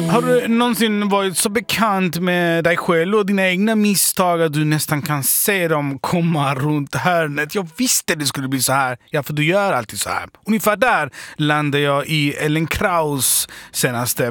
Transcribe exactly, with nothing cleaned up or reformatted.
Har du någonsin varit så bekant med dig själv och dina egna misstag att du nästan kan se dem komma runt hörnet? Jag visste det skulle bli så här. Ja, för du gör alltid så här. Ungefär där landade jag i Ellen Kraus senaste